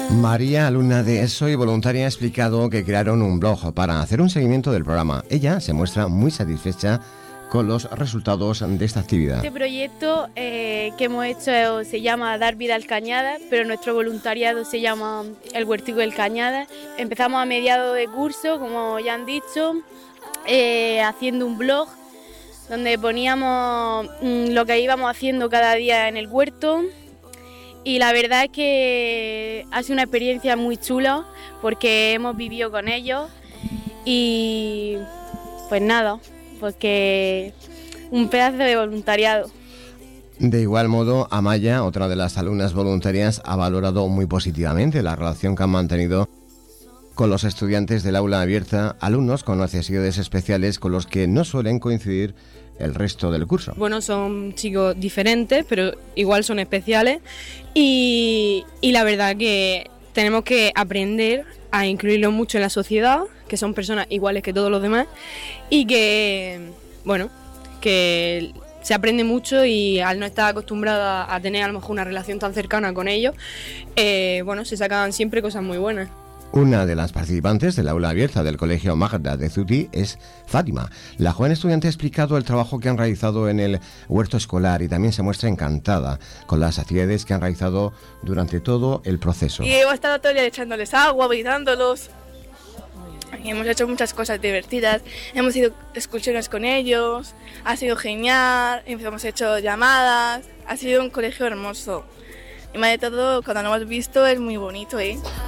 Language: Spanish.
María, alumna de ESO y voluntaria, ha explicado que crearon un blog para hacer un seguimiento del programa. Ella se muestra muy satisfecha con los resultados de esta actividad. Este proyecto que hemos hecho se llama Dar Vida al Cañada, pero nuestro voluntariado se llama El Huertico del Cañada. Empezamos a mediados de curso, como ya han dicho, haciendo un blog donde poníamos lo que íbamos haciendo cada día en el huerto. Y la verdad es que ha sido una experiencia muy chula porque hemos vivido con ellos y pues nada, porque un pedazo de voluntariado. De igual modo, Amaya, otra de las alumnas voluntarias, ha valorado muy positivamente la relación que han mantenido con los estudiantes del aula abierta, alumnos con necesidades especiales con los que no suelen coincidir el resto del curso. Bueno, son chicos diferentes, pero igual son especiales y la verdad que tenemos que aprender a incluirlos mucho en la sociedad, que son personas iguales que todos los demás y que, bueno, que se aprende mucho y al no estar acostumbrada a tener a lo mejor una relación tan cercana con ellos, bueno, se sacan siempre cosas muy buenas. Una de las participantes del aula abierta del Colegio Magda de Zuti es Fátima. La joven estudiante ha explicado el trabajo que han realizado en el huerto escolar y también se muestra encantada con las actividades que han realizado durante todo el proceso. Y hemos estado todo el día echándoles agua, bailándolos. Y hemos hecho muchas cosas divertidas. Hemos ido a excursiones con ellos. Ha sido genial. Hemos hecho llamadas. Ha sido un colegio hermoso. Y más de todo, cuando lo hemos visto, es muy bonito, ¿eh?